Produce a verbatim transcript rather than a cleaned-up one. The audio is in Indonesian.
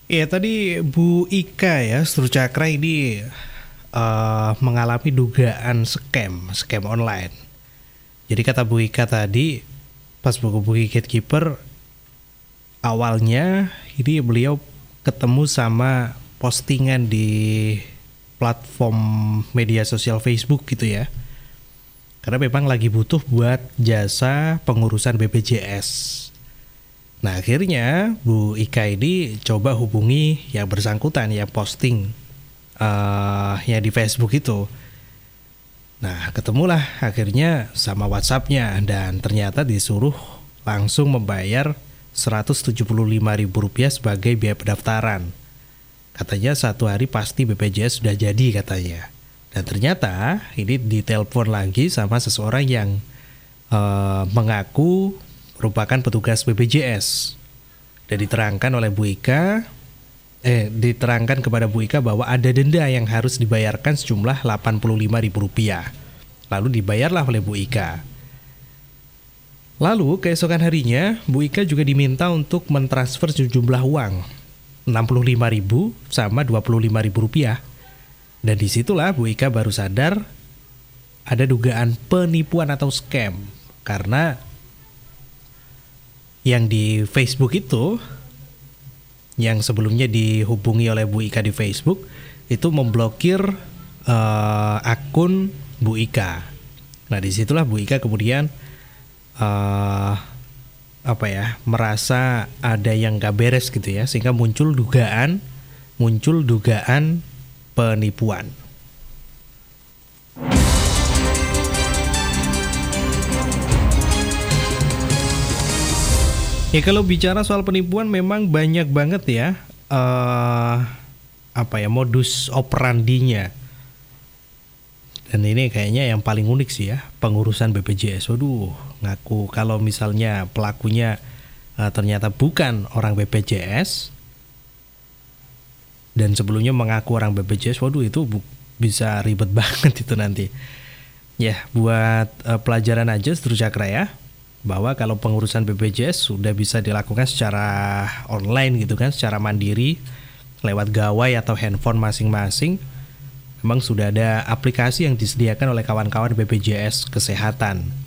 Ya tadi Bu Ika ya, Stru Cakra ini eh, mengalami dugaan scam, scam online. Jadi kata Bu Ika tadi, pas buku-buku Gatekeeper, awalnya ini beliau ketemu sama postingan di platform media sosial Facebook gitu ya. Karena memang lagi butuh buat jasa pengurusan B P J S. Nah akhirnya Bu Ika ini coba hubungi yang bersangkutan yang posting uh, yang di Facebook itu. Nah ketemulah akhirnya sama WhatsApp-nya dan ternyata disuruh langsung membayar seratus tujuh puluh lima ribu rupiah sebagai biaya pendaftaran. Katanya satu hari pasti B P J S sudah jadi katanya. Dan ternyata ini ditelepon lagi sama seseorang yang uh, mengaku merupakan petugas B P J S. Dan diterangkan oleh Bu Ika, eh diterangkan kepada Bu Ika bahwa ada denda yang harus dibayarkan sejumlah delapan puluh lima ribu rupiah. Lalu dibayarlah oleh Bu Ika. Lalu keesokan harinya Bu Ika juga diminta untuk mentransfer sejumlah uang enam puluh lima ribu sama dua puluh lima ribu rupiah. Dan disitulah Bu Ika baru sadar ada dugaan penipuan atau scam. Karena yang di Facebook itu, yang sebelumnya dihubungi oleh Bu Ika di Facebook, itu memblokir uh, akun Bu Ika. Nah disitulah Bu Ika kemudian uh, apa ya merasa ada yang gak beres gitu ya, sehingga muncul dugaan muncul dugaan penipuan. Ya kalau bicara soal penipuan memang banyak banget ya uh, apa ya modus operandinya. Dan ini kayaknya yang paling unik sih ya, pengurusan B P J S. Waduh, ngaku kalau misalnya pelakunya uh, ternyata bukan orang B P J S dan sebelumnya mengaku orang B P J S, waduh itu bu- bisa ribet banget itu nanti. Ya, buat uh, pelajaran aja Stru Cakra ya, bahwa kalau pengurusan B P J S sudah bisa dilakukan secara online gitu kan, secara mandiri lewat gawai atau handphone masing-masing. Memang sudah ada aplikasi yang disediakan oleh kawan-kawan B P J S Kesehatan.